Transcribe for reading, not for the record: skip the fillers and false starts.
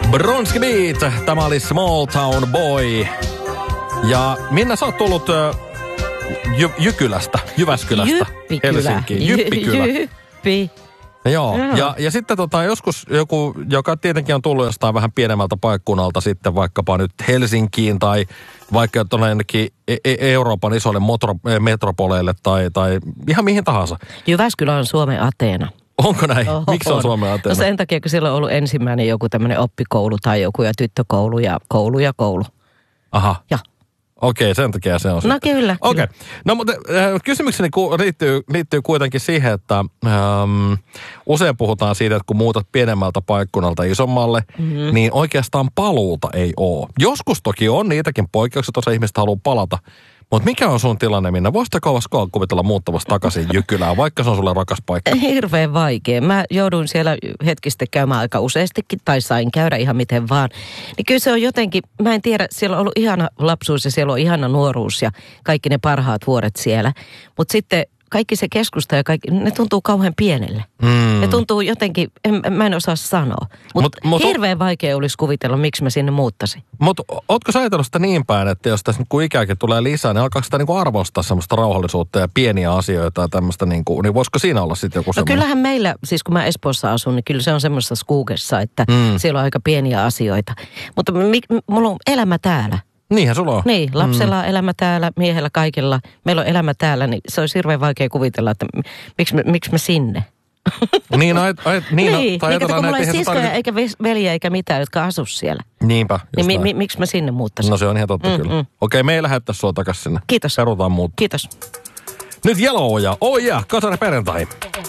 Bronski Beat, tämä oli Small Town Boy. Ja Minna, sä oot tullut Jyväskylästä Helsinkiin. Jyppikylä. Jyppi. Joo, ja sitten joskus joku, joka tietenkin on tullut jostain vähän pienemmältä paikkunnalta sitten vaikkapa nyt Helsinkiin tai vaikka tuonne jonnekin Euroopan isoille metropoleille tai ihan mihin tahansa. Jyväskylä on Suomen Ateena. Onko näin? Miksi on Suomen Ateena? No sen takia, kun siellä on ollut ensimmäinen joku tämmöinen oppikoulu tai joku ja tyttökoulu ja koulu. Aha. Ja. Okei, sen takia se on No sitten. kyllä. Okei. No mutta kysymykseni liittyy kuitenkin siihen, että usein puhutaan siitä, että kun muutat pienemmältä paikkunnalta isommalle, niin oikeastaan paluuta ei ole. Joskus toki on niitäkin poikkeuksia, että osa ihmistä haluaa palata. Mutta mikä on sun tilanne, Minna? Voisitko kauan kuvitella muuttamassa takaisin Jykylään, vaikka se on sulle rakas paikka? Hirveän vaikea. Mä joudun siellä hetkistä käymään aika useastikin, tai sain käydä ihan miten vaan. Niin kyllä se on jotenkin, mä en tiedä, siellä on ollut ihana lapsuus ja siellä on ihana nuoruus ja kaikki ne parhaat vuodet siellä. Mutta sitten kaikki se keskusta ja kaikki, ne tuntuu kauhean pienelle. Ne tuntuu jotenkin, mä en osaa sanoa. Mutta hirveän vaikea olisi kuvitella, miksi mä sinne muuttaisin. Mutta ootko sä ajatellut sitä niin päin, että jos tässä kun ikääkin tulee lisää, niin alkaako sitä niinku arvostaa semmoista rauhallisuutta ja pieniä asioita ja tämmöistä, niin voisiko siinä olla sitten joku semmoinen? No kyllähän meillä, siis kun mä Espoossa asun, niin kyllä se on semmoista skuugessa, että siellä on aika pieniä asioita. Mutta mulla on elämä täällä. Niinhän sulla on. Niin, lapsella on elämä täällä, miehellä kaikilla. Meillä on elämä täällä, niin se olisi hirveän vaikea kuvitella, että miksi mä sinne. Niin, kun mulla ei siskoja eikä veljiä eikä mitään, jotka asu siellä. Niinpä. Niin miksi mä sinne muuttaisin? No se on ihan totta kyllä. Okei, me ei lähettää sua takaisin sinne. Kiitos. Perutaan muut. Kiitos. Nyt Jalo-Oja. Kasari perjantai.